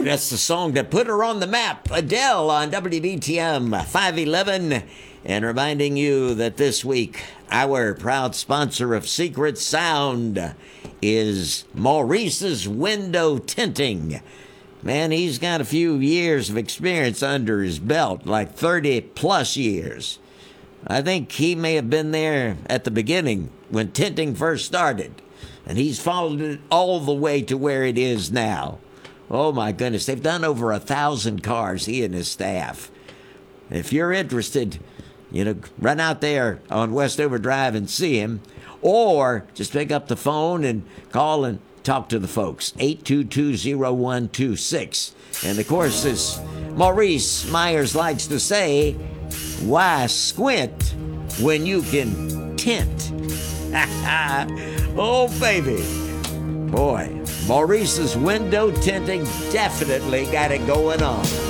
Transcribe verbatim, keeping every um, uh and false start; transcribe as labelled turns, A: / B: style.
A: that's the song that put her on the map. Adele on W B T M five eleven. And reminding you that this week, our proud sponsor of Secret Sound is Maurice's Window Tinting. Man, he's got a few years of experience under his belt, like thirty plus years. I think he may have been there at the beginning when tinting first started. And he's followed it all the way to where it is now. Oh, my goodness. They've done over a thousand cars, he and his staff. If you're interested, you know, run out there on Westover Drive and see him. Or just pick up the phone and call and talk to the folks. eight two two, zero one two six. And, of course, as Maurice Myers likes to say, why squint when you can tint? Oh, baby. Boy, Maurice's window tinting definitely got it going on.